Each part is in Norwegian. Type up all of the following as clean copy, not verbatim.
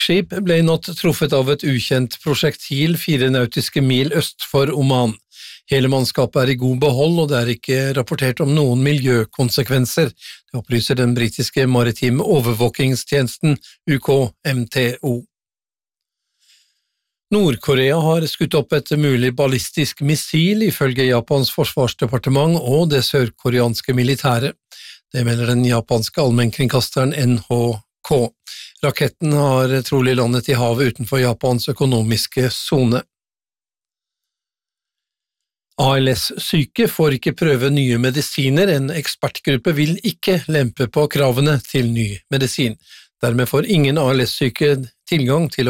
Skip ble i natt truffet av et ukjent prosjektil 4 nautiske mil øst for Oman. Hele mannskapet i god behold, og det ikke rapportert om noen miljøkonsekvenser, det opplyser den britiske maritime overvåkingstjenesten UKMTO. Nord-Korea har skutt opp et mulig ballistisk missil ifølge Japans forsvarsdepartement og det sørkoreanske militæret. Det melder den japanske allmennkringkasteren NHK. Raketten har trolig landet i havet utenfor Japans økonomiske zone. ALS-syke får ikke prøve nye medisiner, en ekspertgruppe vil ikke lempe på kravene til ny medisin. Dermed får ingen ALS-syke tilgang til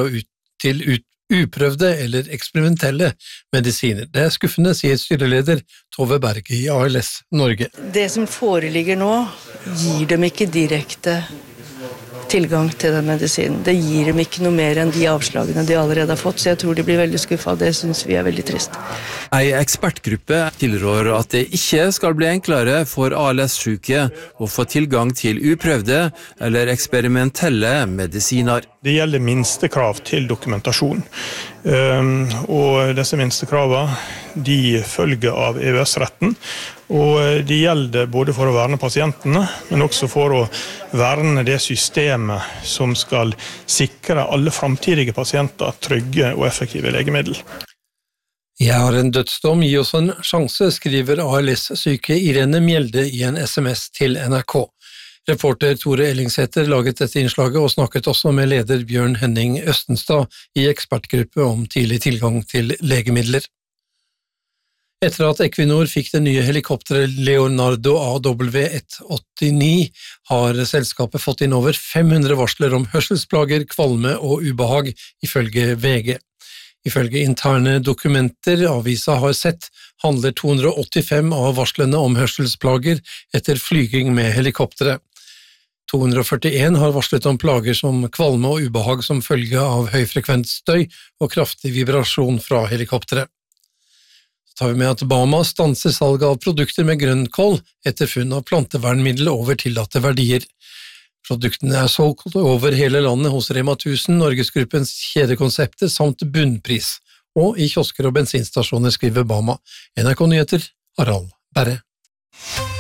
uprøvde eller eksperimentelle medisiner. Det skuffende, sier styreleder Tove Berg i ALS Norge. Det som foreligger nå, gir dem ikke direkte tilgang til den medisinen. Det gir dem ikke noe mer enn de avslagene de allerede har fått, så jeg tror de blir veldig skuffet, det synes vi veldig trist. En ekspertgruppe tilrår at det ikke skal bli enklere for ALS-syke å få tilgang til uprøvde eller eksperimentelle medisiner. Det gjelder minstekrav til dokumentasjon, og disse minstekravene de følger av EØS-retten, og de gjelder både for å verne pasientene, men også for å verne det systemet som skal sikre alle fremtidige pasienter trygge og effektive legemiddel. Jeg har en dødsdom, gi oss en sjanse, skriver ALS-syke Irene Mjelde i en SMS til NRK. Reporter Tore Ellingsæter laget dette innslaget og snakket også med leder Bjørn Henning Østenstad i ekspertgruppe om tidlig tilgang til legemidler. Etter at Equinor fikk det nye helikopteret Leonardo AW189, har selskapet fått inn over 500 varsler om hørselsplager, kvalme og ubehag, ifølge VG. Ifølge interne dokumenter avisa har sett, handler 285 av varslene om hørselsplager etter flyging med helikopteret. 241 har varslet om plager som kvalme og ubehag som følge av høyfrekvent støy og kraftig vibrasjon fra helikopteret. Så tar vi med at Bama stanser salg av produkter med grønnkål etter funn av plantevernmiddel over tillatte verdier. Produktene solgt over hele landet hos Rema 1000, Norgesgruppens kjedekonsepter samt bunnpris, og i kiosker og bensinstasjoner, skriver Bama. NRK Nyheter, Harald Berre.